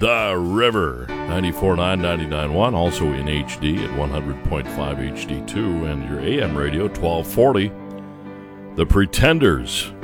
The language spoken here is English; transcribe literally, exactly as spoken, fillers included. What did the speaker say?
The River, ninety-four point nine, ninety-nine point one, also in H D at one hundred point five H D two, and your A M radio, twelve forty. The Pretenders,